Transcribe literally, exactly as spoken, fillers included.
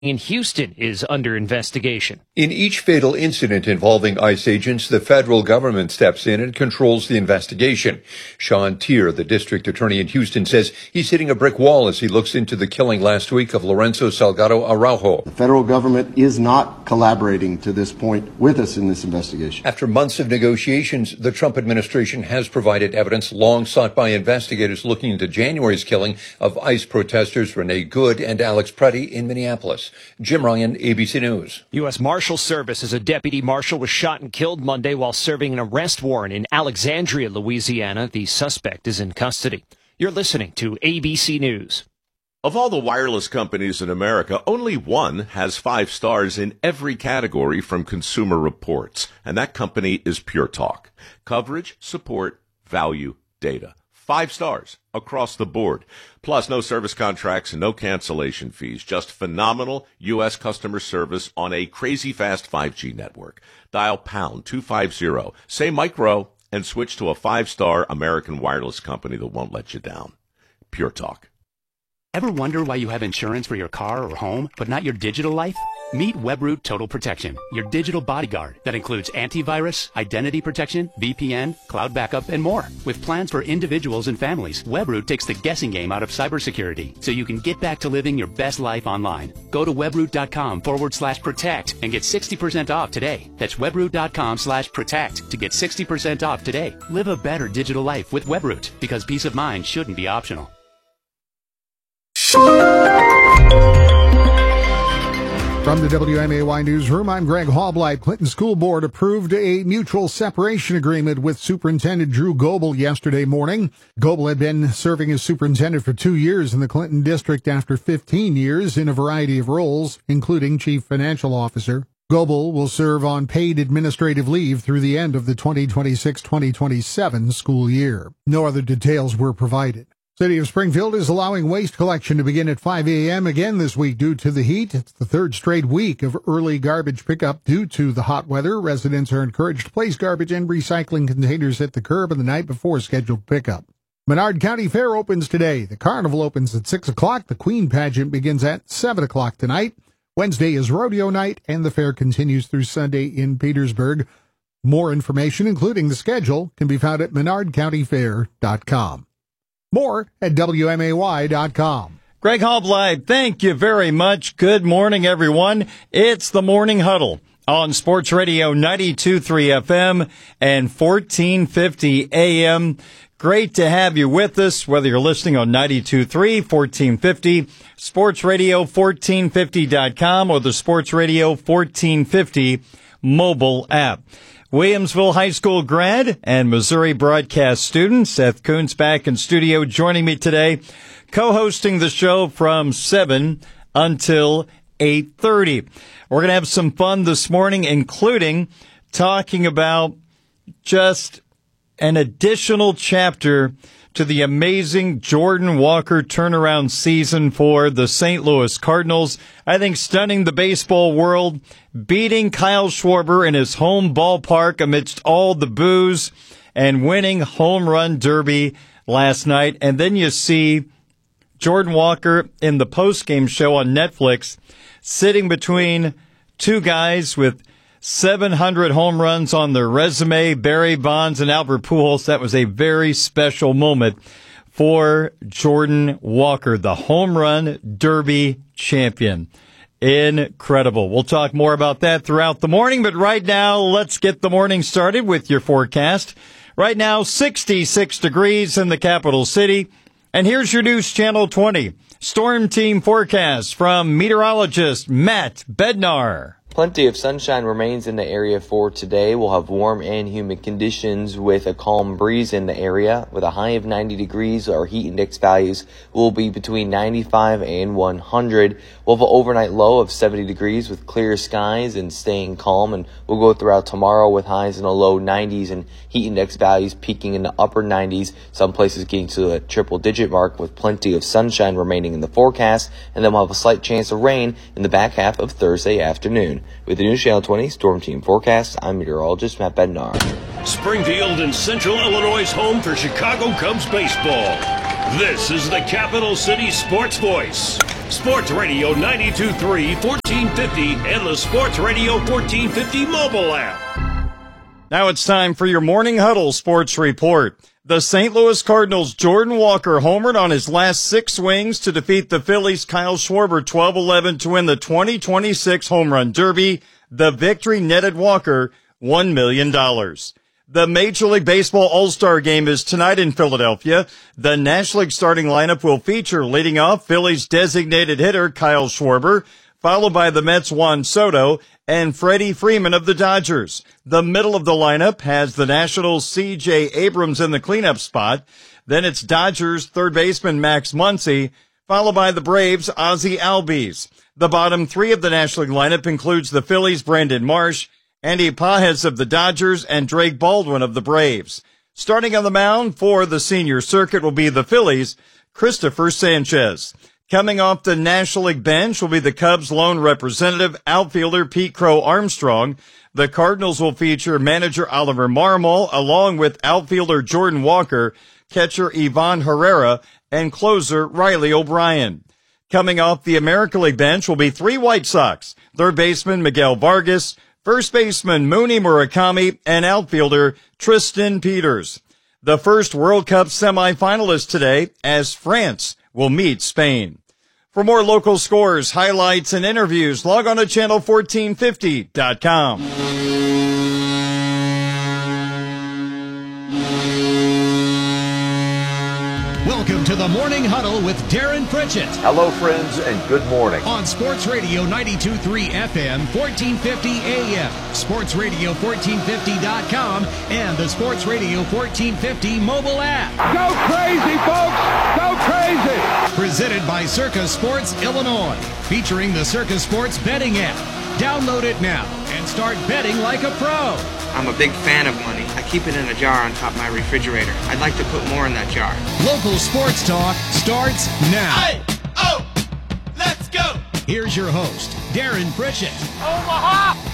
in Houston is under investigation. In each fatal incident involving ICE agents, the federal government steps in and controls the investigation. Sean Tier, the district attorney in Houston, says he's hitting a brick wall as he looks into the killing last week of Lorenzo Salgado Araujo. The federal government is not collaborating to this point with us in this investigation. After months of negotiations, the Trump administration has provided evidence long sought by investigators looking into January's killing of ICE protesters Renee Good and Alex Preddy in Minneapolis. Jim Ryan, A B C News. U S Marshal Service says a deputy marshal was shot and killed Monday while serving an arrest warrant in Alexandria, Louisiana. The suspect is in custody. You're listening to A B C News. Of all the wireless companies in America, only one has five stars in every category from Consumer Reports, and that company is Pure Talk. Coverage, support, value, data. Five stars across the board. Plus, no service contracts and no cancellation fees. Just phenomenal U S customer service on a crazy fast five G network. Dial pound two fifty, say micro, and switch to a five-star American wireless company that won't let you down. Pure Talk. Ever wonder why you have insurance for your car or home, but not your digital life? Meet Webroot Total Protection, your digital bodyguard that includes antivirus, identity protection, V P N, cloud backup, and more. With plans for individuals and families, Webroot takes the guessing game out of cybersecurity so you can get back to living your best life online. Go to webroot.com forward slash protect and get sixty percent off today. That's webroot.com slash protect to get sixty percent off today. Live a better digital life with Webroot, because peace of mind shouldn't be optional. From the W M A Y Newsroom, I'm Greg Hallblight. Clinton School Board approved a mutual separation agreement with Superintendent Drew Goebel yesterday morning. Goebel had been serving as superintendent for two years in the Clinton district after fifteen years in a variety of roles, including chief financial officer. Goebel will serve on paid administrative leave through the end of the twenty twenty-six twenty twenty-seven school year. No other details were provided. City of Springfield is allowing waste collection to begin at five a.m. again this week due to the heat. It's the third straight week of early garbage pickup due to the hot weather. Residents are encouraged to place garbage and recycling containers at the curb on the night before scheduled pickup. Menard County Fair opens today. The carnival opens at six o'clock. The Queen pageant begins at seven o'clock tonight. Wednesday is rodeo night, and the fair continues through Sunday in Petersburg. More information, including the schedule, can be found at menard county fair dot com. More at W M A Y dot com. Greg Hallblight, thank you very much. Good morning, everyone. It's the Morning Huddle on Sports Radio ninety-two point three F M and fourteen fifty A M. Great to have you with us, whether you're listening on ninety-two point three, fourteen fifty, Sports Radio fourteen fifty dot com, or the Sports Radio fourteen fifty mobile app. Williamsville High School grad and Missouri broadcast student Seth Kuntz back in studio joining me today, co-hosting the show from seven until eight thirty. We're going to have some fun this morning, including talking about just an additional chapter to the amazing Jordan Walker turnaround season for the Saint Louis Cardinals. I think stunning the baseball world, beating Kyle Schwarber in his home ballpark amidst all the boos, and winning home run derby last night. And then you see Jordan Walker in the postgame show on Netflix sitting between two guys with seven hundred home runs on their resume, Barry Bonds and Albert Pujols. That was a very special moment for Jordan Walker, the home run derby champion. Incredible. We'll talk more about that throughout the morning, but right now, let's get the morning started with your forecast. Right now, sixty-six degrees in the capital city. And here's your News Channel twenty Storm Team forecast from meteorologist Matt Bednar. Plenty of sunshine remains in the area for today. We'll have warm and humid conditions with a calm breeze in the area. With a high of ninety degrees, our heat index values will be between ninety-five and one hundred. We'll have an overnight low of seventy degrees with clear skies and staying calm. And we'll go throughout tomorrow with highs in the low nineties and heat index values peaking in the upper nineties. Some places getting to a triple digit mark with plenty of sunshine remaining in the forecast. And then we'll have a slight chance of rain in the back half of Thursday afternoon. With the News Channel twenty Storm Team forecast, I'm meteorologist Matt Bednar. Springfield and Central Illinois' home for Chicago Cubs baseball. This is the Capital City Sports Voice, Sports Radio ninety-two point three, fourteen fifty, and the Sports Radio fourteen fifty mobile app. Now it's time for your Morning Huddle Sports Report. The Saint Louis Cardinals' Jordan Walker homered on his last six swings to defeat the Phillies' Kyle Schwarber twelve eleven to win the twenty twenty-six Home Run Derby. The victory netted Walker one million dollars. The Major League Baseball All-Star Game is tonight in Philadelphia. The National League starting lineup will feature leading off Phillies designated hitter Kyle Schwarber, followed by the Mets' Juan Soto and Freddie Freeman of the Dodgers. The middle of the lineup has the Nationals' C J Abrams in the cleanup spot. Then it's Dodgers third baseman Max Muncy, followed by the Braves' Ozzie Albies. The bottom three of the National League lineup includes the Phillies' Brandon Marsh, Andy Pages of the Dodgers, and Drake Baldwin of the Braves. Starting on the mound for the senior circuit will be the Phillies' Christopher Sanchez. Coming off the National League bench will be the Cubs' lone representative, outfielder Pete Crow Armstrong. The Cardinals will feature manager Oliver Marmol, along with outfielder Jordan Walker, catcher Ivan Herrera, and closer Riley O'Brien. Coming off the American League bench will be three White Sox, third baseman Miguel Vargas, first baseman Mooney Murakami, and outfielder Tristan Peters. The first World Cup semifinalists today as France will meet Spain. For more local scores, highlights, and interviews, log on to channel fourteen fifty dot com. Welcome to the Morning Huddle with Darren Pritchett. Hello, friends, and good morning. On Sports Radio ninety-two point three F M, fourteen fifty A M, Sports Radio fourteen fifty dot com, and the Sports Radio fourteen fifty mobile app. Go crazy, folks! Go crazy! Presented by Circa Sports Illinois, featuring the Circa Sports betting app. Download it now and start betting like a pro. I'm a big fan of money. I keep it in a jar on top of my refrigerator. I'd like to put more in that jar. Local sports talk starts now. Hey, oh, let's go. Here's your host, Darren Pritchett. Omaha!